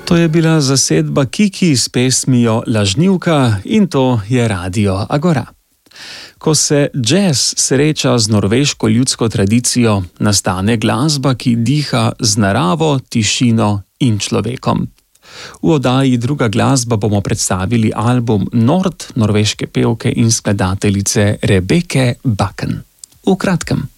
To je bila zasedba Kiki s pesmijo Lažnivka in to je Radio Agora. Ko se jazz sreča z norveško ljudsko tradicijo, nastane glasba, ki diha z naravo, tišino in človekom. V oddaji Druga glasba bomo predstavili album Nord norveške pevke in skladateljice Rebeke Bakken. V kratkem.